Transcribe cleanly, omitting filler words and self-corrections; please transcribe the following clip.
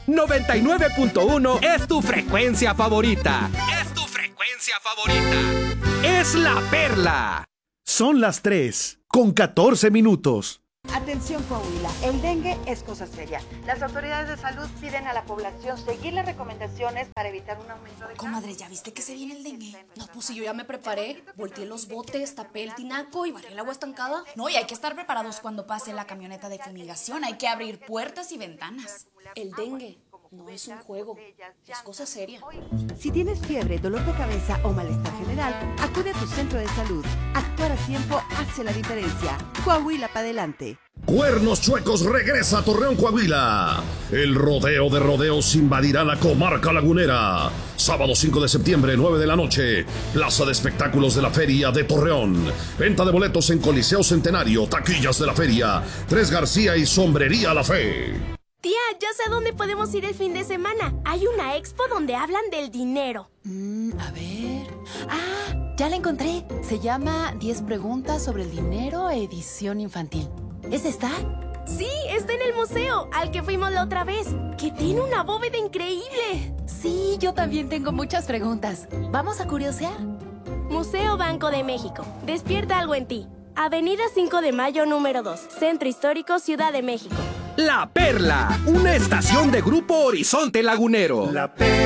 99.1 es tu frecuencia favorita. Es tu frecuencia favorita. Es La Perla. Son las 3:14. Atención Coahuila, el dengue es cosa seria. Las autoridades de salud piden a la población seguir las recomendaciones para evitar un aumento de... Comadre, ¿ya viste que se viene el dengue? No, pues si yo ya me preparé, volteé los botes, tapé el tinaco y barré el agua estancada. No, y hay que estar preparados cuando pase la camioneta de fumigación. Hay que abrir puertas y ventanas. El dengue no es un juego, es cosa seria. Si tienes fiebre, dolor de cabeza o malestar general, acude a tu centro de salud. Actuar a tiempo hace la diferencia. Coahuila para adelante. Cuernos Chuecos regresa a Torreón, Coahuila. El rodeo de rodeos invadirá la comarca lagunera. Sábado 5 de septiembre, 9 de la noche. Plaza de espectáculos de la Feria de Torreón. Venta de boletos en Coliseo Centenario, taquillas de la feria, Tres García y Sombrería La Fe. Tía, ya sé a dónde podemos ir el fin de semana. Hay una expo donde hablan del dinero. A ver... ¡Ah! Ya la encontré. Se llama 10 preguntas sobre el dinero, edición infantil. ¿Es esta? Sí, está en el museo, al que fuimos la otra vez, que tiene una bóveda increíble. Sí, yo también tengo muchas preguntas. ¿Vamos a curiosear? Museo Banco de México. Despierta algo en ti. Avenida 5 de Mayo, número 2. Centro Histórico, Ciudad de México. La Perla, una estación de Grupo Horizonte Lagunero. La Perla.